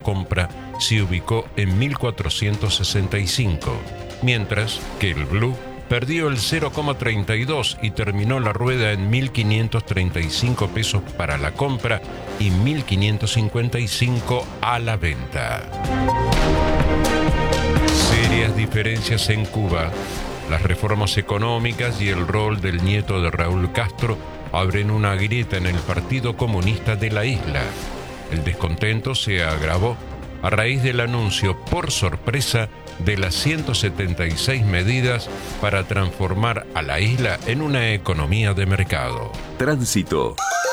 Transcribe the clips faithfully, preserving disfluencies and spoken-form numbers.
compra se ubicó en mil cuatrocientos sesenta y cinco, mientras que el blue perdió el cero coma treinta y dos y terminó la rueda en mil quinientos treinta y cinco pesos para la compra y mil quinientos cincuenta y cinco a la venta. Serias diferencias en Cuba. Las reformas económicas y el rol del nieto de Raúl Castro abren una grieta en el Partido Comunista de la isla. El descontento se agravó a raíz del anuncio por sorpresa de las ciento setenta y seis medidas para transformar a la isla en una economía de mercado. Tránsito.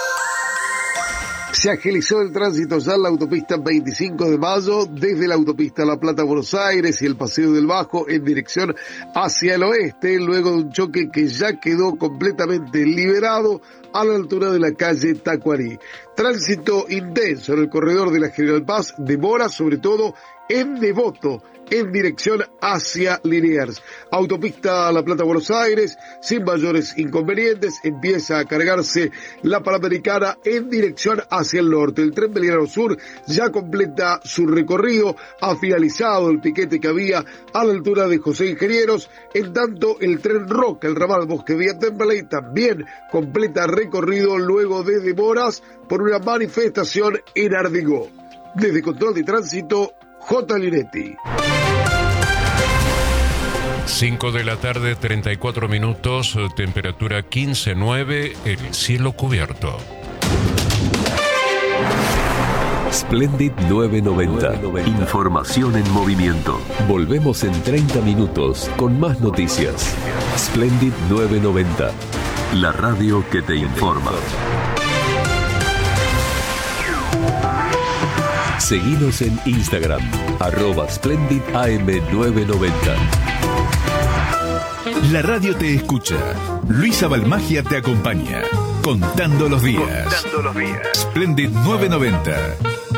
Se agilizó el tránsito ya en la autopista veinticinco de mayo, desde la autopista La Plata-Buenos Aires y el Paseo del Bajo en dirección hacia el oeste, luego de un choque que ya quedó completamente liberado a la altura de la calle Tacuarí. Tránsito intenso en el corredor de la General Paz, demora sobre todo en Devoto, en dirección hacia Liniers. Autopista La Plata-Buenos Aires, sin mayores inconvenientes, empieza a cargarse la Panamericana en dirección hacia el norte. El tren Belgrano Sur ya completa su recorrido, ha finalizado el piquete que había a la altura de José Ingenieros, en tanto el tren Roca, el ramal Bosque Vía Temperley, también completa recorrido luego de demoras por una manifestación en Ardigó. Desde Control de Tránsito, J. Linetti. cinco de la tarde, treinta y cuatro minutos, temperatura quince nueve, el cielo cubierto. Splendid nueve noventa. Información en movimiento. Volvemos en treinta minutos con más noticias. Splendid nueve noventa. La radio que te informa. Seguinos en Instagram, arroba Splendid A M nueve noventa. La radio te escucha. Luisa Balmagia te acompaña. Contando los días. Contando los días. Splendid nueve noventa.